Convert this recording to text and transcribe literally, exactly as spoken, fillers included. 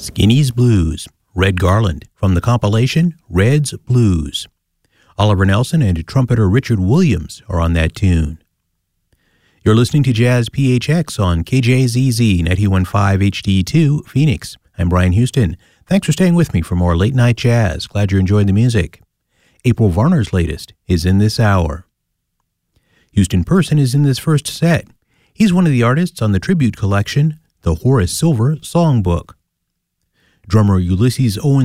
Skinny's Blues, Red Garland, from the compilation Red's Blues. Oliver Nelson and trumpeter Richard Williams are on that tune. You're listening to Jazz P H X on K J Z Z ninety-one point five H D two, Phoenix. I'm Brian Houston. Thanks for staying with me for more late night jazz. Glad you're enjoying the music. April Varner's latest is in this hour. Houston Person is in this first set. He's one of the artists on the tribute collection, the Horace Silver Songbook. Drummer Ulysses Owens